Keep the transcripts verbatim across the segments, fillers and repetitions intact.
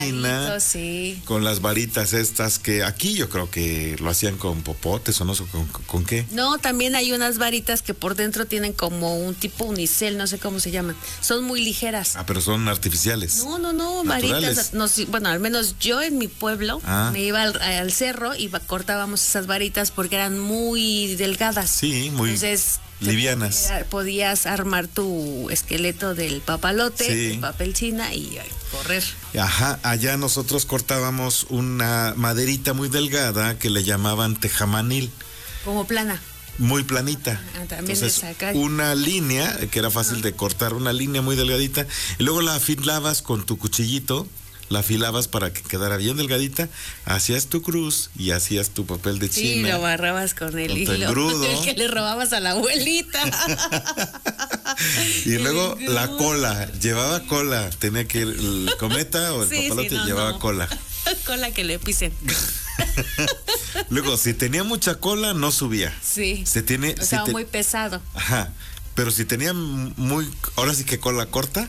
Sí. Con las varitas estas que aquí yo creo que lo hacían con popotes o no sé con, con qué. No, también hay unas varitas que por dentro tienen como un tipo unicel, no sé cómo se llaman. Son muy ligeras. Ah, pero son artificiales. No, no, no, varitas. No, bueno, al menos yo en mi pueblo ah. me iba al, al cerro y cortábamos esas varitas porque eran muy delgadas. Sí, muy Entonces, livianas. Podías, podías armar tu esqueleto del papalote, sí. del papel china y ay, correr. Ajá, allá nosotros cortábamos una maderita muy delgada que le llamaban tejamanil. Como plana. Muy planita. Ah, también Entonces, una línea que era fácil uh-huh. de cortar, una línea muy delgadita, y luego la afilabas con tu cuchillito, la afilabas para que quedara bien delgadita, hacías tu cruz y hacías tu papel de sí, china. Sí, lo barrabas con el hilo. El que le robabas a la abuelita. Y luego la cola, llevaba cola, tenía que el cometa o el sí, papalote sí, no, llevaba no. cola. Cola que le pisen. Luego, si tenía mucha cola, no subía. Sí. Se tiene, o sea, si te... muy pesado. Ajá. Pero si tenía muy, ahora sí que cola corta,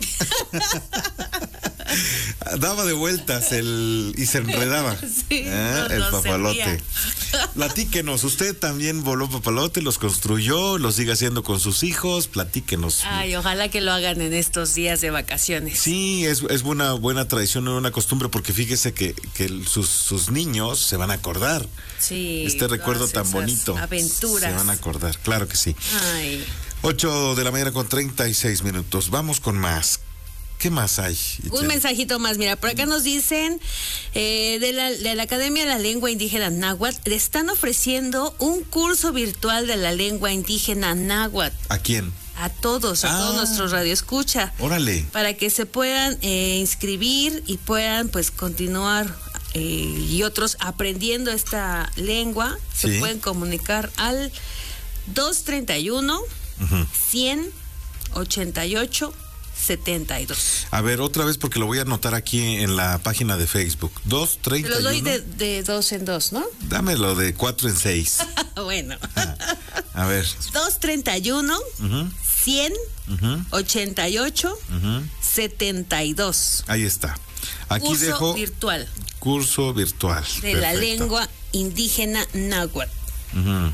daba de vueltas el y se enredaba. Sí, ¿eh? no, el no papalote. Platíquenos, usted también voló papalote, los construyó, los sigue haciendo con sus hijos, platíquenos. Ay, ojalá que lo hagan en estos días de vacaciones. Sí, es, es una buena tradición, una costumbre, porque fíjese que, que sus, sus niños se van a acordar. Sí. Este recuerdo tan bonito. Aventuras. Se van a acordar, claro que sí. Ay. ocho de la mañana con treinta y seis minutos. Vamos con más. ¿Qué más hay? Un mensajito más, mira, por acá nos dicen eh, de, la, de la Academia de la Lengua Indígena Náhuatl, le están ofreciendo un curso virtual de la lengua indígena náhuatl. ¿A quién? A todos, a ah, todos nuestros radioescucha. Órale. Para que se puedan eh, inscribir y puedan pues continuar eh, y otros aprendiendo esta lengua, ¿sí? Se pueden comunicar al dos treinta y uno, uh-huh. cien, ochenta y ocho, setenta y dos. A ver, otra vez porque lo voy a anotar aquí en la página de Facebook. dos treinta y uno. Te lo doy de, de dos en dos, ¿no? Dámelo de cuatro en seis. Bueno. Ah, a ver. dos treinta y uno, uh-huh. cien, uh-huh. ochenta y ocho, uh-huh. setenta y dos. Ahí está. Aquí curso dejo virtual. Curso virtual. De Perfecto. La lengua indígena náhuatl. Uh-huh.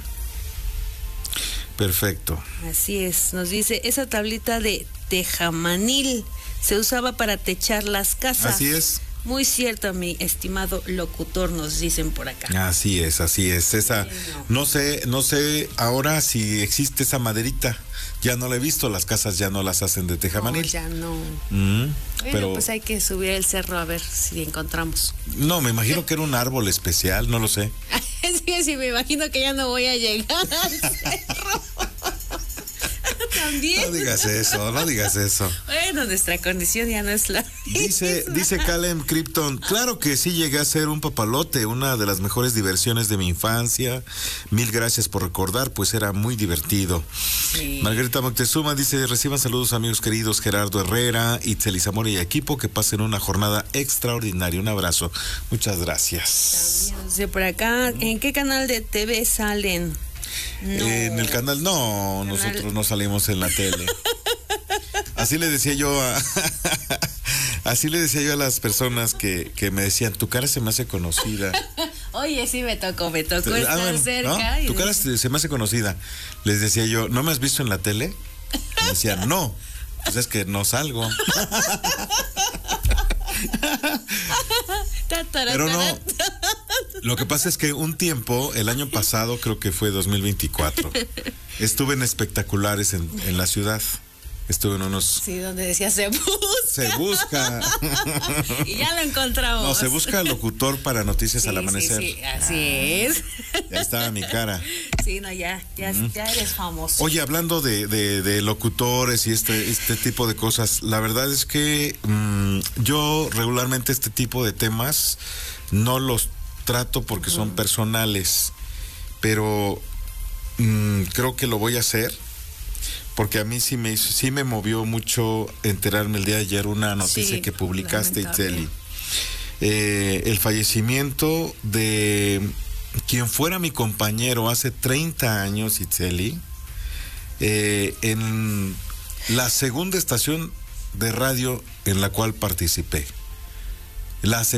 Perfecto. Así es, nos dice, esa tablita de tejamanil se usaba para techar las casas. Así es. Muy cierto, mi estimado locutor, nos dicen por acá. Así es, así es. Esa, sí, no. no sé, no sé ahora si existe esa maderita. Ya no la he visto, las casas ya no las hacen de tejamanil. No, ya no. Mm, bueno, pero pues hay que subir el cerro a ver si encontramos. No, me imagino que era un árbol especial, no lo sé. Sí, sí, me imagino que ya no voy a llegar al cerro. También. No digas eso, no digas eso. Bueno, nuestra condición ya no es la Dice, dice Calem Krypton, claro que sí llegué a ser un papalote, una de las mejores diversiones de mi infancia. Mil gracias por recordar, pues era muy divertido. Sí. Margarita Moctezuma dice, reciban saludos amigos queridos Gerardo Herrera, Itzel Zamora y equipo, que pasen una jornada extraordinaria. Un abrazo. Muchas gracias. También, de por acá, ¿en qué canal de T V salen? No. Eh, en el canal, no, canal... nosotros no salimos en la tele. Así le decía yo a así le decía yo a las personas que, que me decían, tu cara se me hace conocida. Oye, sí me tocó, me tocó ah, estar bueno, cerca. ¿no? Tu cara se, se me hace conocida. Les decía yo, ¿no me has visto en la tele? Me decían, no, pues es que no salgo. Pero no, lo que pasa es que un tiempo, el año pasado, creo que fue dos mil veinticuatro, estuve en espectaculares en, en la ciudad. Estuve en unos... Sí, donde decía se busca. Se busca. Y ya lo encontramos. No, se busca locutor para Noticias sí, al Amanecer. Sí, sí, así ah, es. Ya estaba mi cara. Sí, no, ya, ya, mm. ya eres famoso. Oye, hablando de, de, de locutores y este, este tipo de cosas, la verdad es que mmm, yo regularmente este tipo de temas no los trato porque mm. son personales, pero mmm, creo que lo voy a hacer. Porque a mí sí me hizo, sí me movió mucho enterarme el día de ayer una noticia sí, que publicaste, Iteli. Eh, el fallecimiento de quien fuera mi compañero hace treinta años, Iteli, eh, en la segunda estación de radio en la cual participé. La